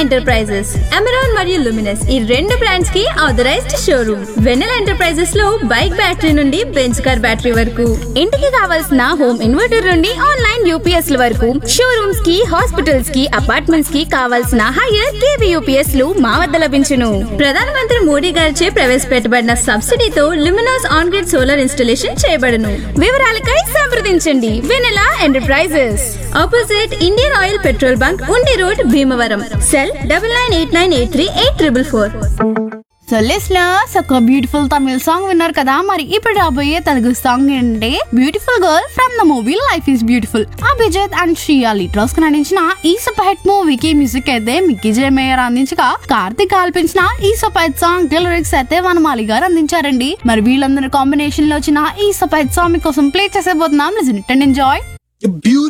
Enterprises, Amaron మరియు Luminous ఈ రెండు బ్రాండ్స్ కి ఆథరైజ్డ్ షోరూమ్. వెన్నెల ఎంటర్ప్రైజెస్ లో బైక్ బ్యాటరీ నుండి బెంచ్ కార్ బ్యాటరీ వరకు, ఇంటికి కావాల్సిన హోమ్ ఇన్వర్టర్ నుండి ఆన్లైన్ యూపీఎస్ ల వరకు, షోరూమ్స్ కి, హాస్పిటల్స్ కి, అపార్ట్మెంట్స్ కి కావాల్సిన హైయర్ కేవీ యూపీఎస్ లు మా వద్ద లభించును. ప్రధానమంత్రి మోడీ గారిచే ప్రవేశపెట్టబడిన సబ్సిడీతో Luminous on grid solar installation చేయబడును. వివరాలకై సంప్రదించండి వెన్నెల enterprises, opposite Indian oil petrol bunk, ఉండి road, Bhimavaram. Cell 9989834444. So listeners, ఒక బ్యూటిఫుల్ తమిళ సాంగ్ విన్నారు కదా. మరి ఇప్పుడు రాబోయే తెలుగు సాంగ్ ఏంటంటే beautiful girl from the movie life is beautiful. Abhijit and Shriya leads కు నటించిన ఈ సూపర్ హిట్ మూవీకి మ్యూజిక్ అయితే మిక్కీ జే మేయర్ అందించగా, కార్తిక్ ఆల్పించిన ఈ సూపర్ హిట్ సాంగ్ లిరిక్స్ అయితే వనమాలి గారు అందించారండి. మరి వీళ్ళందరూ కాంబినేషన్ లో వచ్చిన ఈ సూపర్ హిట్ సాంగ్ కోసం play చేసేబోతున్నాం. Listen it and enjoy.